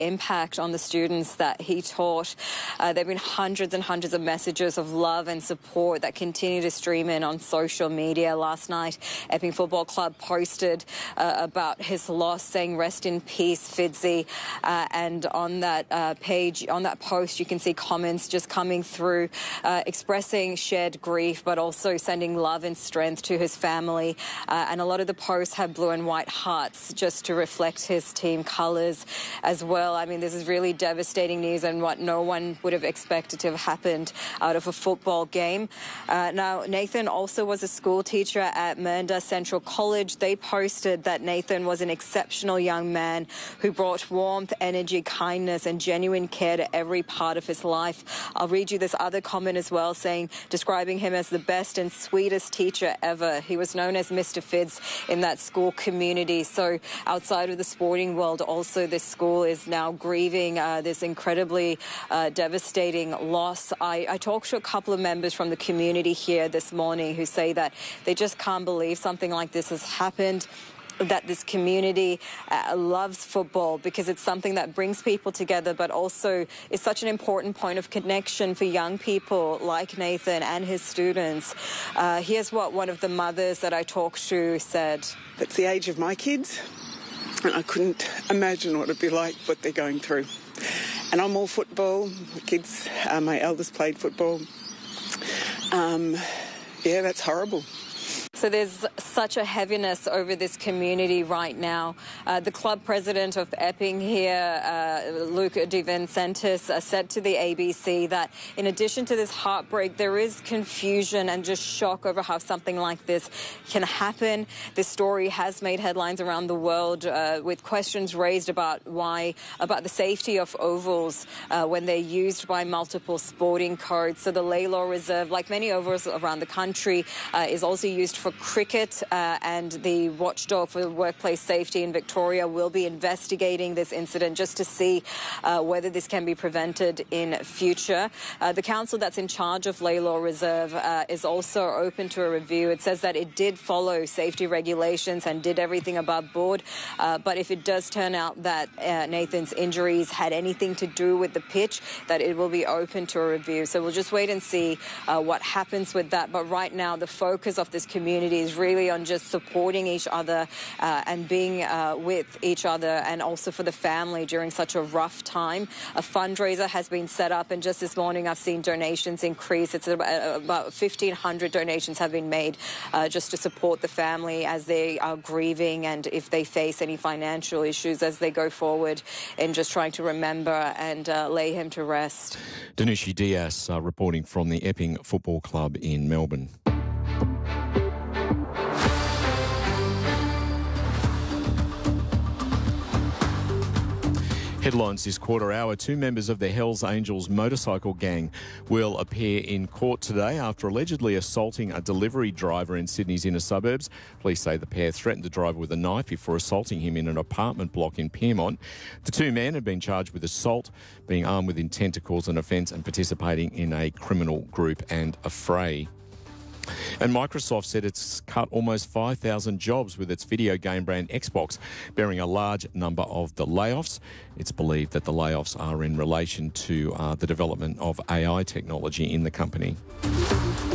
impact on the students that he taught. There have been hundreds and hundreds of messages of love and support that continue to stream in on social media. Last night, Epping Football Club posted about his loss, saying rest in peace, Fidzy. And on that page, on that post, you can see comments just coming through, expressing shared grief, but also sending love and strength to his family. And a lot of the posts have blue and white hearts just to reflect his team colours as well. I mean, this is really devastating news and what no one would have expected to have happened out of a football game. Now, Nathan also was a school teacher at Mernda Central College. They posted that Nathan was an exceptional young man who brought warmth, energy, kindness and genuine care to every part of his life. I'll read you this other comment as well, describing him as the best and sweetest teacher ever. He was known as Mr. Fids in that school community. So outside of the sporting world, also this school is now grieving this incredibly devastating loss. I talked to a couple of members from the community here this morning who say that they just can't believe something like this has happened, that this community loves football because it's something that brings people together, but also is such an important point of connection for young people like Nathan and his students. Here's what one of the mothers that I talked to said. It's the age of my kids, and I couldn't imagine what it'd be like, what they're going through. And I'm all football. My kids, my eldest played football. Yeah, that's horrible. So there's such a heaviness over this community right now. The club president of Epping here, Luke De Vincentis, said to the ABC that in addition to this heartbreak, there is confusion and just shock over how something like this can happen. This story has made headlines around the world with questions raised about the safety of ovals when they're used by multiple sporting codes. So the Laylaw Reserve, like many ovals around the country, is also used for cricket, and the watchdog for workplace safety in Victoria will be investigating this incident just to see whether this can be prevented in future. The council that's in charge of Laylaw Reserve is also open to a review. It says that it did follow safety regulations and did everything above board, but if it does turn out that Nathan's injuries had anything to do with the pitch, that it will be open to a review. So we'll just wait and see what happens with that. But right now, the focus of this community is really on just supporting each other and being with each other, and also for the family during such a rough time. A fundraiser has been set up, and just this morning I've seen donations increase. It's about 1,500 donations have been made just to support the family as they are grieving and if they face any financial issues as they go forward in just trying to remember and lay him to rest. Danushi Diaz reporting from the Epping Football Club in Melbourne. Headlines this quarter hour. 2 members of the Hells Angels motorcycle gang will appear in court today after allegedly assaulting a delivery driver in Sydney's inner suburbs. Police say the pair threatened the driver with a knife before assaulting him in an apartment block in Pyrmont. The 2 men had been charged with assault, being armed with intent to cause an offence and participating in a criminal group and affray. And Microsoft said it's cut almost 5,000 jobs with its video game brand Xbox, bearing a large number of the layoffs. It's believed that the layoffs are in relation to the development of AI technology in the company.